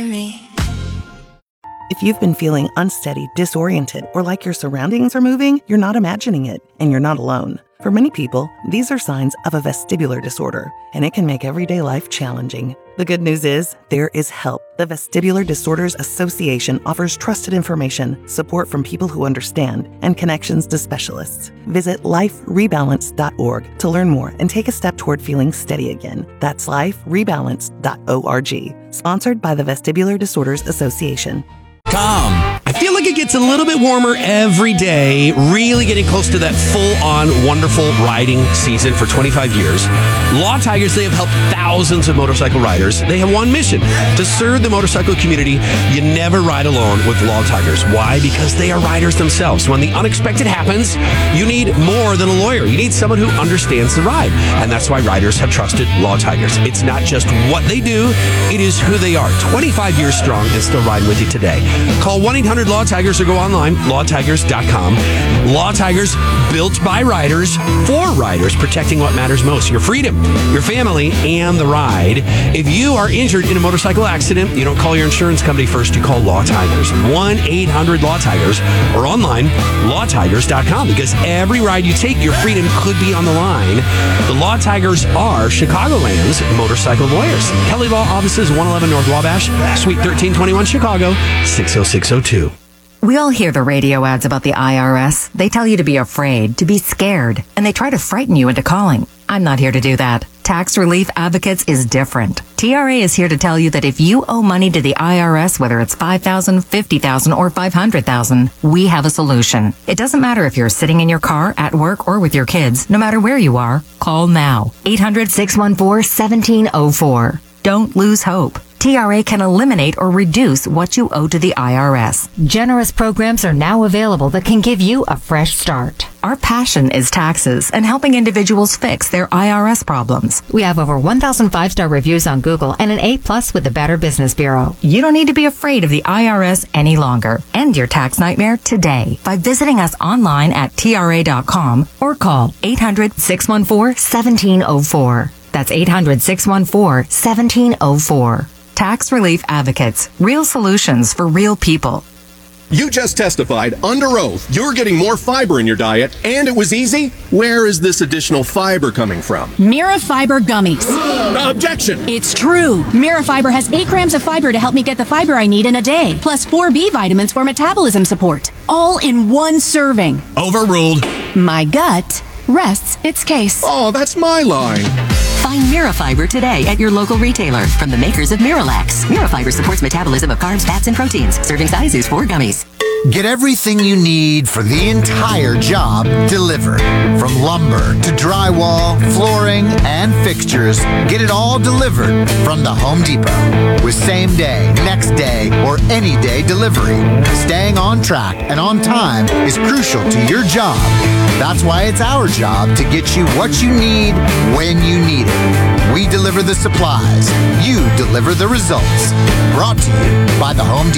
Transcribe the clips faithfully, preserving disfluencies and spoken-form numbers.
If you've been feeling unsteady, disoriented, or like your surroundings are moving, you're not imagining it, and you're not alone. For many people, these are signs of a vestibular disorder, and it can make everyday life challenging. The good news is, there is help. The Vestibular Disorders Association offers trusted information, support from people who understand, and connections to specialists. Visit life rebalance dot org to learn more and take a step toward feeling steady again. That's life rebalance dot org. Sponsored by the Vestibular Disorders Association. Come. I feel like it gets a little bit warmer every day, really getting close to that full-on wonderful riding season for twenty-five years. Law Tigers, they have helped thousands of motorcycle riders. They have one mission, to serve the motorcycle community. You never ride alone with Law Tigers. Why? Because they are riders themselves. When the unexpected happens, you need more than a lawyer. You need someone who understands the ride. And that's why riders have trusted Law Tigers. It's not just what they do, it is who they are. twenty-five years strong and still riding with you today. Call one eight hundred Law Tigers or go online, law tigers dot com. Law Tigers, built by riders, for riders, protecting what matters most, your freedom, your family, and the ride. If you are injured in a motorcycle accident, you don't call your insurance company first, you call Law Tigers. one eight hundred Law Tigers or online, law tigers dot com, because every ride you take, your freedom could be on the line. The Law Tigers are Chicagoland's motorcycle lawyers. Kelly Law Offices, one eleven North Wabash, Suite thirteen twenty-one, Chicago, six oh six oh two. We all hear the radio ads about the I R S. They tell you to be afraid, to be scared, and they try to frighten you into calling. I'm not here to do that. Tax Relief Advocates is different. T R A is here to tell you that if you owe money to the I R S, whether it's five thousand dollars, fifty thousand dollars, or five hundred thousand dollars, we have a solution. It doesn't matter if you're sitting in your car, at work, or with your kids. No matter where you are, call now. eight hundred, six one four, one seven zero four. Don't lose hope. T R A can eliminate or reduce what you owe to the I R S. Generous programs are now available that can give you a fresh start. Our passion is taxes and helping individuals fix their I R S problems. We have over one thousand five-star reviews on Google and an A plus with the Better Business Bureau. You don't need to be afraid of the I R S any longer. End your tax nightmare today by visiting us online at T R A dot com or call eight hundred, six one four, one seven zero four. That's eight hundred, six one four, one seven zero four. Tax Relief Advocates. Real solutions for real people. You just testified under oath you're getting more fiber in your diet, and it was easy? Where is this additional fiber coming from? Mira Fiber Gummies. Objection! It's true. Mira Fiber has eight grams of fiber to help me get the fiber I need in a day, plus four B vitamins for metabolism support. All in one serving. Overruled. My gut rests its case. Oh, that's my line. Find Mirafiber today at your local retailer from the makers of Miralax. Mirafiber supports metabolism of carbs, fats, and proteins. Serving size is four gummies. Get everything you need for the entire job delivered. From lumber to drywall, flooring, and fixtures, get it all delivered from the Home Depot. With same day, next day, or any day delivery. Staying on track and on time is crucial to your job. That's why it's our job to get you what you need when you need it. We deliver the supplies. You deliver the results. Brought to you by the Home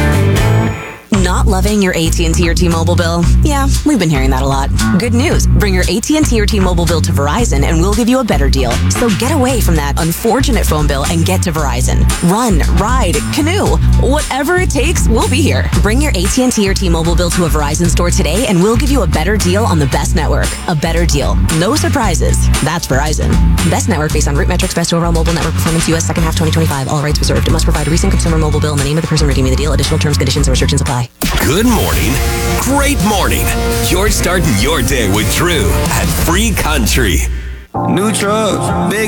Depot. Not loving your A T and T or T-Mobile bill? Yeah, we've been hearing that a lot. Good news. Bring your A T and T or T-Mobile bill to Verizon and we'll give you a better deal. So get away from that unfortunate phone bill and get to Verizon. Run, ride, canoe. Whatever it takes, we'll be here. Bring your A T and T or T-Mobile bill to a Verizon store today and we'll give you a better deal on the best network. A better deal. No surprises. That's Verizon. Best network based on root metrics, best overall mobile network performance, U S second half twenty twenty-five. All rights reserved. It must provide a recent consumer mobile bill and the name of the person redeeming the deal. Additional terms, conditions, and restrictions apply. Good morning. Great morning. You're starting your day with Drew at Free Country. New truck, big